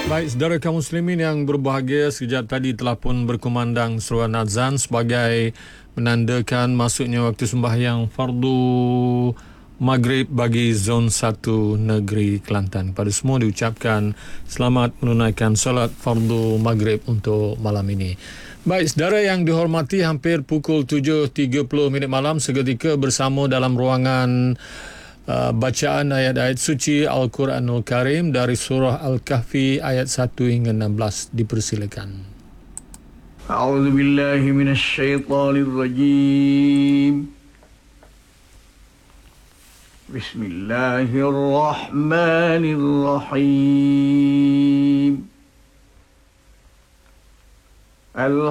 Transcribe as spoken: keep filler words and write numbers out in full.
Baik, saudara kaum muslimin yang berbahagia, sekejap tadi telah pun berkumandang seruan azan sebagai menandakan masuknya waktu sembahyang fardu maghrib bagi zon satu negeri Kelantan. Pada semua diucapkan selamat menunaikan solat fardu maghrib untuk malam ini. Baik, saudara yang dihormati, hampir pukul tujuh tiga puluh minit malam seketika bersama dalam ruangan Uh, bacaan ayat-ayat suci Al-Quranul Karim dari surah Al-Kahfi ayat satu hingga enam belas. Dipersilakan. A'udzu billahi minasy syaithanir rajim. Bismillahirrahmanirrahim. Al